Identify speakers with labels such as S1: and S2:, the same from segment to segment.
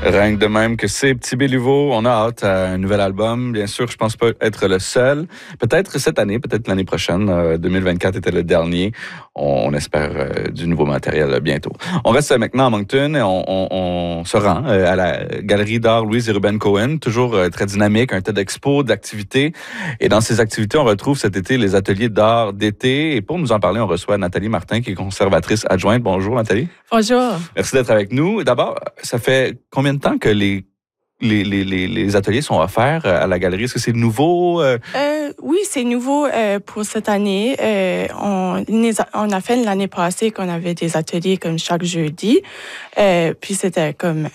S1: Rien que de même que c'est Petit Béliveau, on a hâte à un nouvel album. Bien sûr, je pense pas être le seul. Peut-être cette année, peut-être l'année prochaine. 2024 était le dernier. On espère du nouveau matériel bientôt. On reste maintenant à Moncton et on se rend à la Galerie d'art Louise et Ruben Cohen, toujours très dynamique, un tas d'expos, d'activités. Et dans ces activités, on retrouve cet été les ateliers d'art d'été. Et pour nous en parler, on reçoit Nathalie Martin, qui est conservatrice adjointe. Bonjour Nathalie.
S2: Bonjour.
S1: Merci d'être avec nous. D'abord, ça fait combien de temps que les ateliers sont offerts à la galerie? Est-ce que c'est nouveau?
S2: Oui, c'est nouveau pour cette année. On a fait l'année passée qu'on avait des ateliers comme chaque jeudi. Puis c'était comme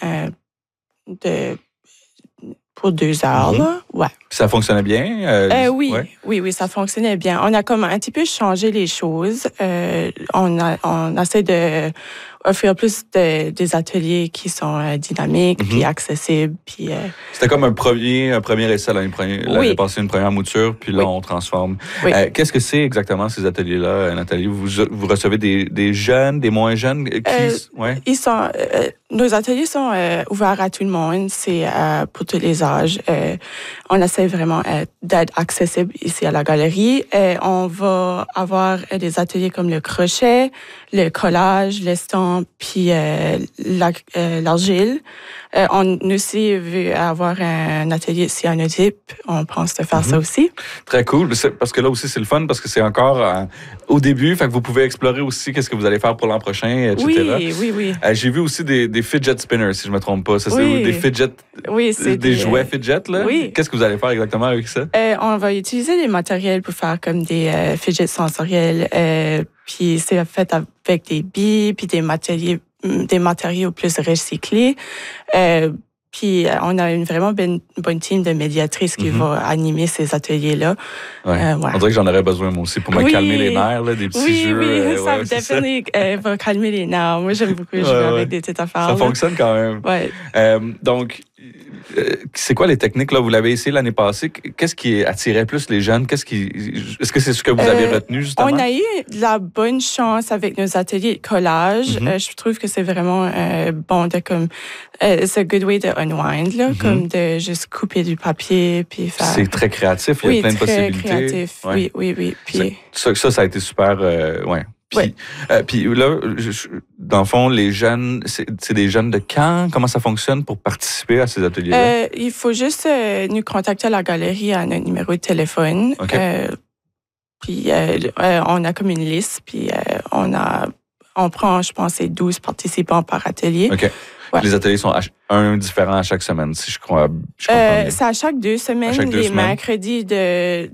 S2: pour 2 heures. Là. Ouais.
S1: Ça fonctionnait bien?
S2: Oui,
S1: ouais.
S2: oui, ça fonctionnait bien. On a comme un petit peu changé les choses. On essaie de offrir plus des ateliers qui sont dynamiques, puis accessibles. Puis,
S1: C'était comme un premier essai l'année passée, une première mouture, puis là, on transforme.
S2: Oui.
S1: Qu'est-ce que c'est exactement ces ateliers-là, Nathalie? Vous recevez des jeunes, des moins jeunes? Ouais.
S2: Nos ateliers sont ouverts à tout le monde. C'est pour tous les âges. On essaie vraiment d'être accessible ici à la galerie. On va avoir des ateliers comme le crochet, le collage, l'estampe, puis l'argile. On aussi veut avoir un atelier ici en Oedipe. On pense de faire ça aussi.
S1: Très cool. Parce que là aussi, c'est le fun parce que c'est encore au début. Fait que vous pouvez explorer aussi qu'est-ce que vous allez faire pour l'an prochain, etc.
S2: Oui.
S1: J'ai vu aussi des fidget spinners, si je ne me trompe pas. Ça, c'est des fidget...
S2: Oui, c'est
S1: des jouets fidget, là?
S2: Oui.
S1: Qu'est-ce que vous allez faire exactement avec ça?
S2: On va utiliser des matériels pour faire comme des fidgets sensoriels. Puis c'est fait avec des billes, puis des matériaux plus recyclés. Puis on a une vraiment bonne team de médiatrices qui va animer ces ateliers-là.
S1: Ouais. On dirait que j'en aurais besoin, moi aussi, pour me calmer les nerfs, là, des petits jeux.
S2: Oui, ça va calmer les nerfs. Moi, j'aime beaucoup jouer avec des petites affaires.
S1: Ça fonctionne quand même.
S2: Ouais.
S1: Donc, c'est quoi les techniques? Là? Vous l'avez essayé l'année passée. Qu'est-ce qui attirait plus les jeunes? Est-ce que c'est ce que vous avez retenu, justement?
S2: On a eu de la bonne chance avec nos ateliers de collage. Je trouve que c'est vraiment bon de comme... it's a good way to unwind, là, comme de juste couper du papier puis faire...
S1: C'est très créatif. Il y a plein de possibilités.
S2: Créatif.
S1: Ouais.
S2: Oui. Puis...
S1: Ça a été super... ouais. Puis là, dans le fond, les jeunes, c'est des jeunes de quand? Comment ça fonctionne pour participer à ces ateliers-là?
S2: Il faut juste nous contacter à la galerie à notre numéro de téléphone.
S1: Okay.
S2: Puis on a comme une liste, puis on prend, je pense, 12 participants par atelier.
S1: OK. Ouais. Les ateliers sont différents à chaque semaine, si je comprends bien.
S2: C'est à chaque 2 semaines, les mercredis de...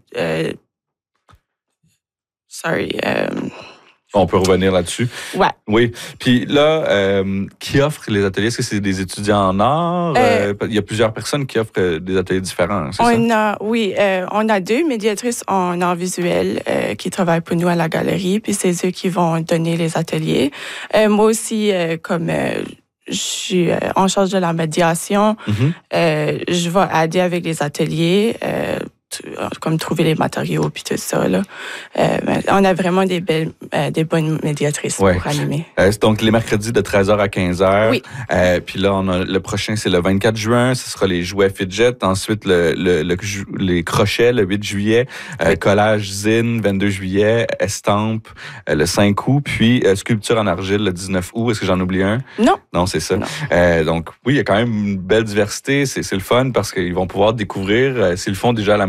S1: On peut revenir là-dessus.
S2: Ouais.
S1: Oui. Puis là, qui offre les ateliers? Est-ce que c'est des étudiants en art? Il y a plusieurs personnes qui offrent des ateliers différents, c'est ça?
S2: On a 2 médiatrices en art visuel qui travaillent pour nous à la galerie, puis c'est eux qui vont donner les ateliers. Moi aussi, comme... je suis en charge de la médiation. Je vais aider avec les ateliers, comme trouver les matériaux puis tout ça. Là. On a vraiment des bonnes médiatrices pour animer.
S1: Donc, les mercredis de 13h à 15h.
S2: Oui.
S1: Puis là, le prochain, c'est le 24 juin. Ce sera les jouets fidget. Ensuite, les crochets, le 8 juillet. Collage zine, 22 juillet. Estampe, le 5 août. Puis sculpture en argile, le 19 août. Est-ce que j'en oublie un?
S2: Non.
S1: Non, c'est ça. Donc, oui, il y a quand même une belle diversité. C'est le fun parce qu'ils vont pouvoir découvrir, s'ils le font déjà à la